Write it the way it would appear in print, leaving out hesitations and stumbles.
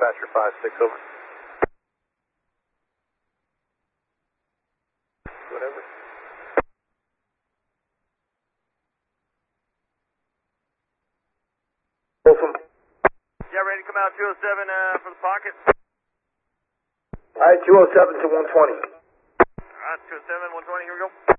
dispatcher 5-6, over. Whatever. Folsom. Yeah, ready to come out 207 for the pocket. Alright, 207 to 120. Alright, 207, 120, here we go.